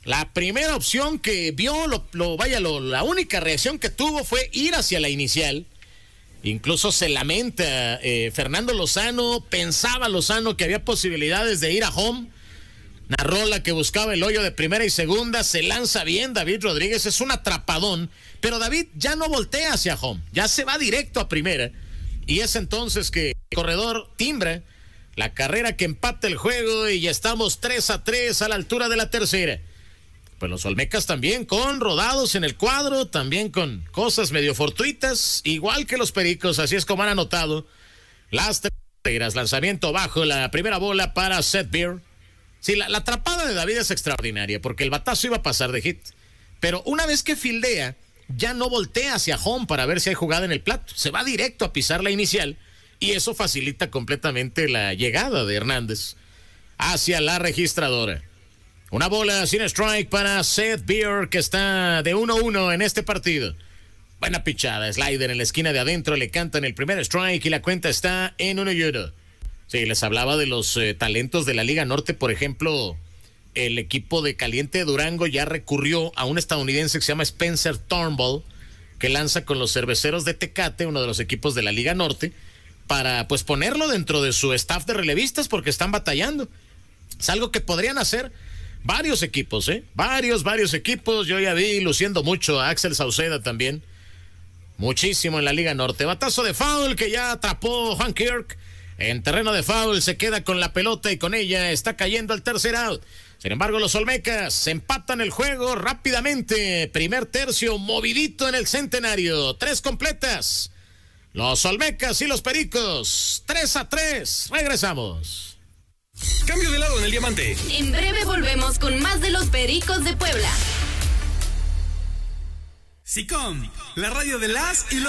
La primera opción que vio, la única reacción que tuvo fue ir hacia la inicial. Incluso se lamenta Fernando Lozano, pensaba Lozano que había posibilidades de ir a home. Narró la que buscaba el hoyo de primera y segunda, se lanza bien David Rodríguez, es un atrapadón, pero David ya no voltea hacia home, ya se va directo a primera, y es entonces que el corredor timbra la carrera que empata el juego y ya estamos 3-3 a la altura de la tercera. Pues los Olmecas también con rodados en el cuadro, también con cosas medio fortuitas, igual que los Pericos, así es como han anotado las terceras. Lanzamiento bajo, la primera bola para Seth Beer. Sí, la atrapada de David es extraordinaria, porque el batazo iba a pasar de hit. Pero una vez que fildea, ya no voltea hacia home para ver si hay jugada en el plato. Se va directo a pisar la inicial, y eso facilita completamente la llegada de Hernández hacia la registradora. Una bola sin strike para Seth Beer, que está de 1-1 en este partido. Buena pichada, slider en la esquina de adentro, le cantan el primer strike y la cuenta está en 1-1. Sí, les hablaba de los talentos de la Liga Norte, por ejemplo, el equipo de Caliente de Durango ya recurrió a un estadounidense que se llama Spencer Turnbull, que lanza con los Cerveceros de Tecate, uno de los equipos de la Liga Norte, para pues ponerlo dentro de su staff de relevistas porque están batallando. Es algo que podrían hacer varios equipos, varios equipos. Yo ya vi luciendo mucho a Axel Sauceda también, muchísimo en la Liga Norte. Batazo de foul que ya atrapó Juan Kirk. En terreno de foul se queda con la pelota y con ella está cayendo el tercer out. Sin embargo, los Olmecas empatan el juego rápidamente. Primer tercio movidito en el Centenario. 3 completas. Los Olmecas y los Pericos. 3-3. Regresamos. Cambio de lado en el diamante. En breve volvemos con más de los Pericos de Puebla. SICOM, la radio de las y los